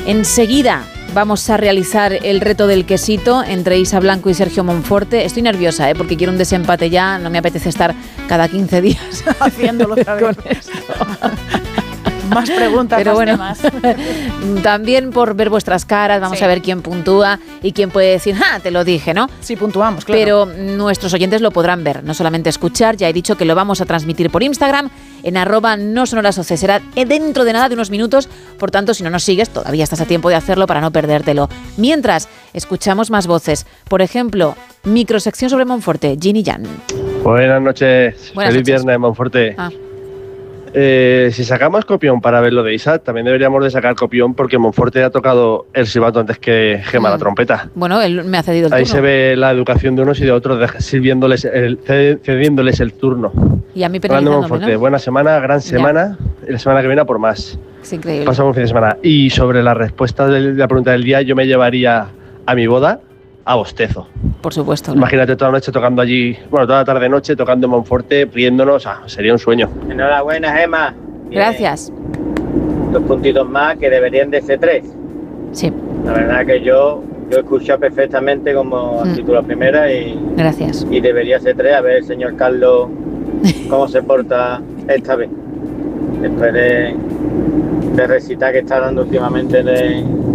Enseguida vamos a realizar el reto del quesito entre Isa Blanco y Sergio Monforte. Estoy nerviosa, porque quiero un desempate ya. No me apetece estar cada 15 días haciéndolo otra vez. Con esto. Más preguntas, pero más bueno, temas. También por ver vuestras caras, vamos a ver quién puntúa y quién puede decir, te lo dije, ¿no? Sí, puntuamos, claro. Pero nuestros oyentes lo podrán ver, no solamente escuchar. Ya he dicho que lo vamos a transmitir por Instagram, en @nosonorasoce. Será dentro de nada, de unos minutos. Por tanto, si no nos sigues, todavía estás a tiempo de hacerlo para no perdértelo. Mientras, escuchamos más voces. Por ejemplo, microsección sobre Monforte, Ginny Jan. Buenas noches. Buenas Feliz noches. viernes, Monforte. Si sacamos copión para ver lo de Isa, también deberíamos de sacar copión porque Monforte ha tocado el silbato antes que Gema la trompeta. Bueno, él me ha cedido el Ahí turno. se ve la educación de unos y de otros, cediéndoles el turno. Y a mí Fernando penalizándome, Monforte, ¿no? buena semana, gran semana, y la semana que viene a por más. Es increíble. Pasamos un fin de semana. Y sobre la respuesta de la pregunta del día, yo me llevaría a mi boda a Bostezo. Por supuesto. Imagínate toda la noche tocando allí, toda la tarde-noche tocando en Monforte, riéndonos, sería un sueño. Enhorabuena, Gema. Gracias. 2 puntitos más que deberían de ser 3. Sí. La verdad que yo he escuchado perfectamente como título primera y Gracias. Y debería ser 3, a ver el señor Carlos cómo se porta esta vez. Después de recitar que está dando últimamente de